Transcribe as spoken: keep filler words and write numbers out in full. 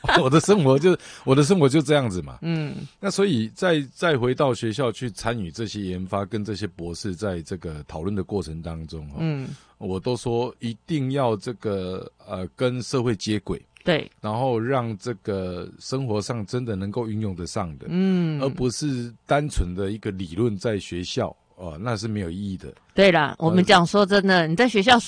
我的生活就我的生活就这样子嘛。 嗯， 那所以再再回到学校去参与这些研发，跟这些博士在这个讨论的过程当中，嗯，我都说一定要这个呃跟社会接轨。 对， 然后让这个生活上真的能够运用得上的， 嗯， 而不是单纯的一个理论在学校啊、呃，那是没有意义的。 对啦，我们讲说真的，你在学校